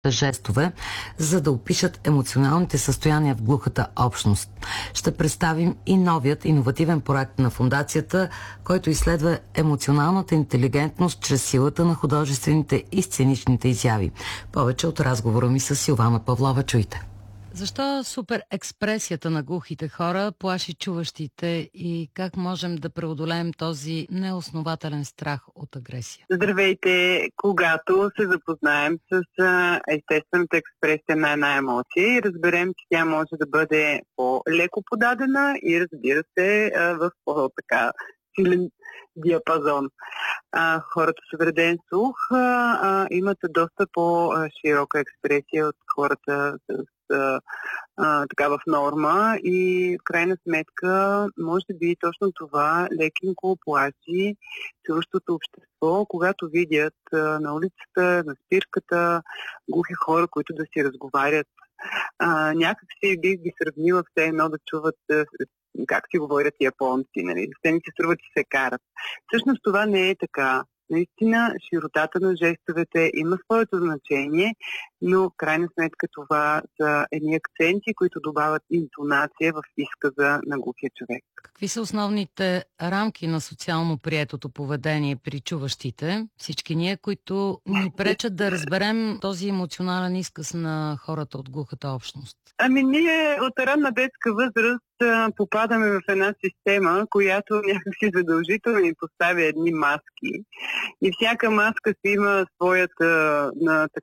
жестове, за да опишат емоционалните състояния в глухата общност. Ще представим и новият иновативен проект на фондацията, който изследва емоционалната интелигентност чрез силата на художествените и сценичните изяви. Повече от разговора ми с Силвана Павлова чуйте. Защо суперекспресията на глухите хора плаши чуващите и как можем да преодолеем този неоснователен страх от агресия? Здравейте! Когато се запознаем с естествената експресия на една емоция и разберем, че тя може да бъде по-леко подадена и разбира се в по-така силен диапазон. Хората с вреден слух имат доста по-широка експресия от хората с така в норма и в крайна сметка може би точно това лекенко плаши чуващото общество, когато видят на улицата, на спирката глухи хора, които да си разговарят. Някак си бих ги сравнила все едно да чуват как си говорят японци, нали? Те не си струват, че се карат. Всъщност това не е така. Наистина, широтата на жестовете има своето значение, но в крайна сметка това са едни акценти, които добавят интонация в изказа на глухия човек. Какви са основните рамки на социално приетото поведение при чуващите? Всички ние, които ни пречат да разберем този емоционален изказ на хората от глухата общност. Ние от ранна детска възраст попадаме в една система, която някакси задължително ни поставя едни маски. И всяка маска си има своята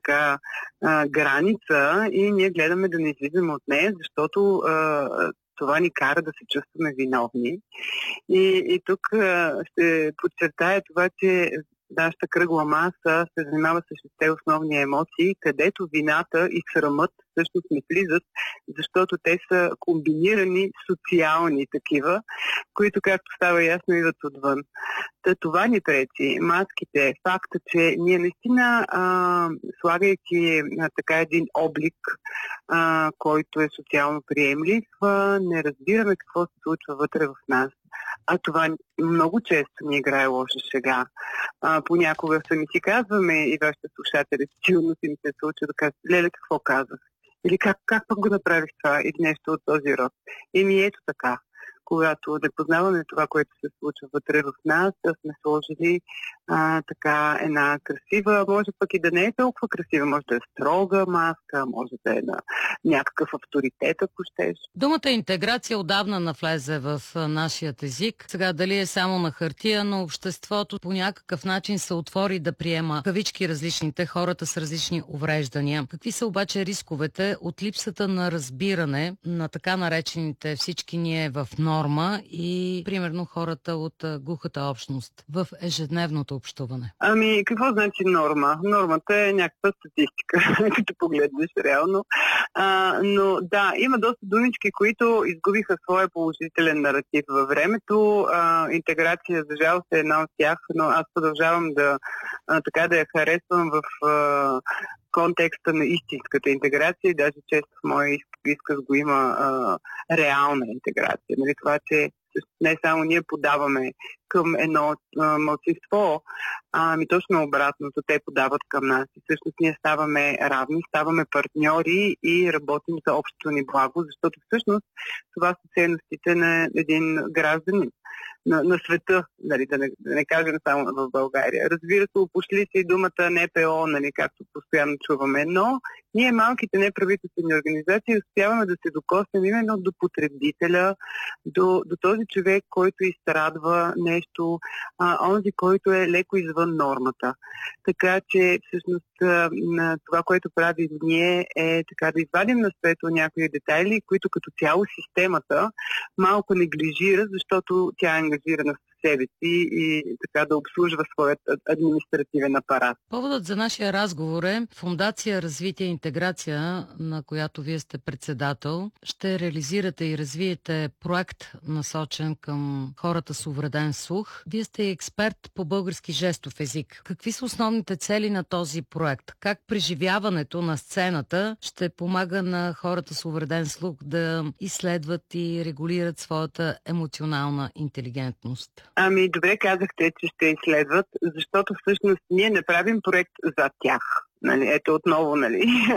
граница и ние гледаме да не излизаме от нея, защото това ни кара да се чувстваме виновни. И тук ще подчертая това, че нашата кръгла маса се занимава с шесте основни емоции, където вината и срамът всъщност не влизат, защото те са комбинирани социални такива, които, както става ясно, идват отвън. Това ни пречи. Маските, факта, че ние наистина, слагайки така един облик, който е социално приемлив, не разбираме какво се случва вътре в нас. А това много често ни играе лоша шега. Понякога сами си казваме и вашите слушатели силно си ми се случва да кажат: леле, какво казах? Или как пък го направих това? Или нещо от този род. Ето така. Когато не познаваме това, което се случва вътре в нас, сме сложили така една красива, може пък и да не е толкова красива, може да е строга маска, може да е на някакъв авторитет, ако щеш. Думата интеграция отдавна навлезе в нашия език. Сега дали е само на хартия, но обществото по някакъв начин се отвори да приема кавички различните, хората с различни увреждания. Какви са обаче рисковете от липсата на разбиране на така наречените всички ние в норма и примерно хората от глухата общност в ежедневното общуване? Какво значи норма? Нормата е някаква статистика, като погледнеш реално. Но да, има доста думички, които изгубиха своя положителен наратив във времето. Интеграция, за жалост, е една от тях, но аз продължавам да я харесвам в контекста на истинската интеграция и даже често в моя изказ го има реална интеграция. Нали, това, че не само ние подаваме към едно малцинство, точно обратното, те подават към нас. И всъщност ние ставаме равни, ставаме партньори и работим за общото ни благо, защото всъщност това са ценностите на един гражданин на света, нали, да не кажем само в България. Разбира се, опошли се и думата НПО, нали, както постоянно чуваме, но ние, малките неправителствени организации, успяваме да се докоснем именно до потребителя, до този човек, който изстрадва нещо, онзи, който е леко извън нормата. Така че, всъщност, това, което правим ние, е така да извадим на светло някои детайли, които като цяло системата малко неглижира, защото тя е ангажирана с себе си и така да обслужва своят административен апарат. Поводът за нашия разговор е Фондация Развитие и интеграция, на която вие сте председател. Ще реализирате и развиете проект, насочен към хората с увреден слух. Вие сте експерт по български жестов език. Какви са основните цели на този проект? Как преживяването на сцената ще помага на хората с увреден слух да изследват и регулират своята емоционална интелигентност? Добре казахте, че ще изследват, защото всъщност ние не правим проект за тях. Нали, ето отново, нали,